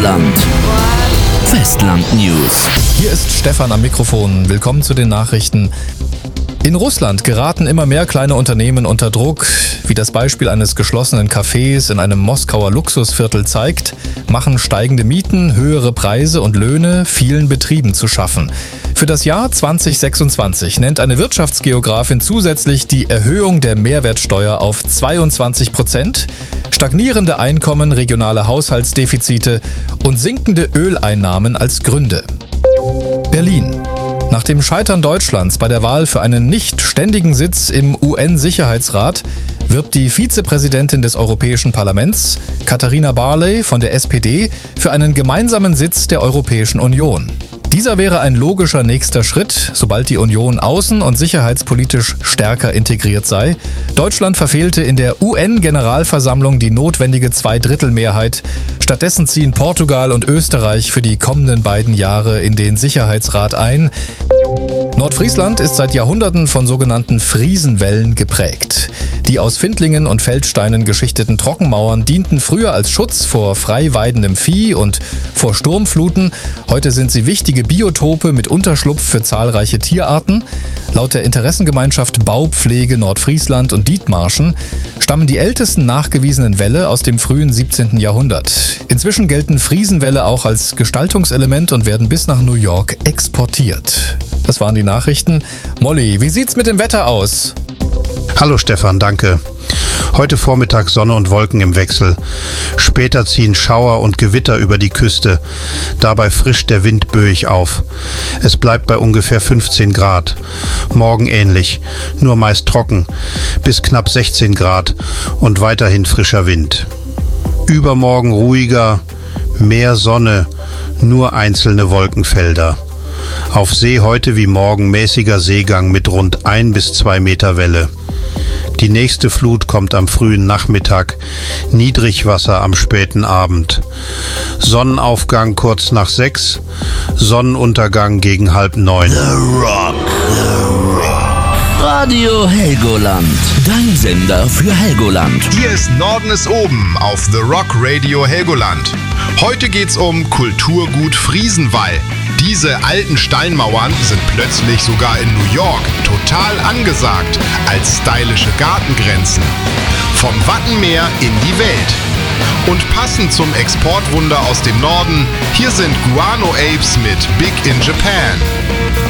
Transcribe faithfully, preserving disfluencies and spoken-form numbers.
Helgoland. Festland News. Hier ist Stefan am Mikrofon. Willkommen zu den Nachrichten. In Russland geraten immer mehr kleine Unternehmen unter Druck. Wie das Beispiel eines geschlossenen Cafés in einem Moskauer Luxusviertel zeigt, machen steigende Mieten, höhere Preise und Löhne vielen Betrieben zu schaffen. Für das Jahr zwanzig sechsundzwanzig nennt eine Wirtschaftsgeografin zusätzlich die Erhöhung der Mehrwertsteuer auf zweiundzwanzig Prozent, stagnierende Einkommen, regionale Haushaltsdefizite und sinkende Öleinnahmen als Gründe. Berlin. Nach dem Scheitern Deutschlands bei der Wahl für einen nicht ständigen Sitz im U N-Sicherheitsrat wirbt die Vizepräsidentin des Europäischen Parlaments, Katharina Barley von der S P D, für einen gemeinsamen Sitz der Europäischen Union. Dieser wäre ein logischer nächster Schritt, sobald die Union außen- und sicherheitspolitisch stärker integriert sei. Deutschland verfehlte in der U N-Generalversammlung die notwendige Zweidrittelmehrheit. Stattdessen ziehen Portugal und Österreich für die kommenden beiden Jahre in den Sicherheitsrat ein. Nordfriesland ist seit Jahrhunderten von sogenannten Friesenwällen geprägt. Die aus Findlingen und Feldsteinen geschichteten Trockenmauern dienten früher als Schutz vor frei weidendem Vieh und vor Sturmfluten. Heute sind sie wichtige Biotope mit Unterschlupf für zahlreiche Tierarten. Laut der Interessengemeinschaft Baupflege Nordfriesland und Dithmarschen stammen die ältesten nachgewiesenen Wälle aus dem frühen siebzehnten Jahrhundert. Inzwischen gelten Friesenwälle auch als Gestaltungselement und werden bis nach New York exportiert. Das waren die Nachrichten. Molly, wie sieht's mit dem Wetter aus? Hallo Stefan, danke. Heute Vormittag Sonne und Wolken im Wechsel. Später ziehen Schauer und Gewitter über die Küste. Dabei frischt der Wind böig auf. Es bleibt bei ungefähr fünfzehn Grad. Morgen ähnlich, nur meist trocken, bis knapp sechzehn Grad und weiterhin frischer Wind. Übermorgen ruhiger, mehr Sonne, nur einzelne Wolkenfelder. Auf See heute wie morgen mäßiger Seegang mit rund ein bis zwei Meter Welle. Die nächste Flut kommt am frühen Nachmittag, Niedrigwasser am späten Abend. Sonnenaufgang kurz nach sechs, Sonnenuntergang gegen halb neun. The Rock. The Rock. Radio Helgoland. Dein Sender für Helgoland. Hier ist Norden ist oben auf The Rock Radio Helgoland. Heute geht's um Kulturgut Friesenwall. Diese alten Steinmauern sind plötzlich sogar in New York total angesagt als stylische Gartengrenzen. Vom Wattenmeer in die Welt. Und passend zum Exportwunder aus dem Norden, hier sind Guano Apes mit Big in Japan.